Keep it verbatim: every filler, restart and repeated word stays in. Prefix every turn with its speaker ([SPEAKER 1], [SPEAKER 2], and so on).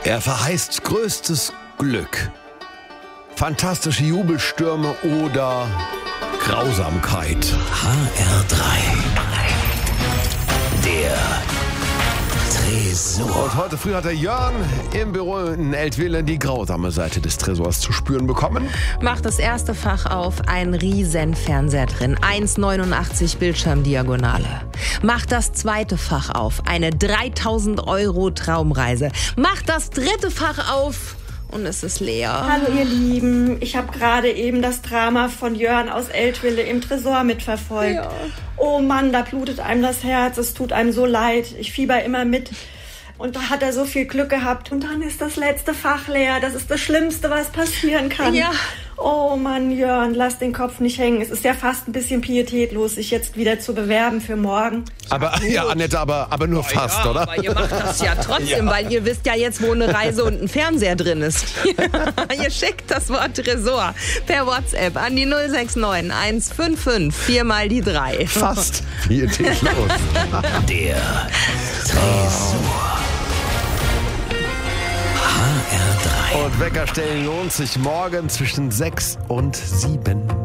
[SPEAKER 1] Er verheißt größtes Glück, fantastische Jubelstürme oder Grausamkeit.
[SPEAKER 2] H R drei. Der Tresor.
[SPEAKER 1] Und heute früh hat der Jörn im Büro in Eltville die grausame Seite des Tresors zu spüren bekommen.
[SPEAKER 3] Macht das erste Fach auf, ein riesen Fernseher drin, eins Komma neunundachtzig Bildschirmdiagonale. Macht das zweite Fach auf, eine dreitausend Euro Traumreise. Macht das dritte Fach auf und es ist leer.
[SPEAKER 4] Hallo ihr Lieben, ich habe gerade eben das Drama von Jörn aus Eltville im Tresor mitverfolgt.
[SPEAKER 3] Ja.
[SPEAKER 4] Oh Mann, da blutet einem das Herz, es tut einem so leid. Ich fieber immer mit. Und da hat er so viel Glück gehabt. Und dann ist das letzte Fach leer. Das ist das Schlimmste, was passieren kann.
[SPEAKER 3] Ja.
[SPEAKER 4] Oh Mann, Jörn, lass den Kopf nicht hängen. Es ist ja fast ein bisschen pietätlos, sich jetzt wieder zu bewerben für morgen.
[SPEAKER 1] Aber, ja, Annette, aber, aber nur fast,
[SPEAKER 3] ja,
[SPEAKER 1] oder?
[SPEAKER 3] Aber ihr macht das ja trotzdem, ja. Weil ihr wisst ja jetzt, wo eine Reise und ein Fernseher drin ist. Ihr schickt das Wort Tresor per WhatsApp an die null sechs neun eins fünf fünf vier mal die drei.
[SPEAKER 1] Fast pietätlos.
[SPEAKER 2] Der Tresor. H R drei.
[SPEAKER 1] Und Weckerstellen lohnt sich morgen zwischen sechs und sieben.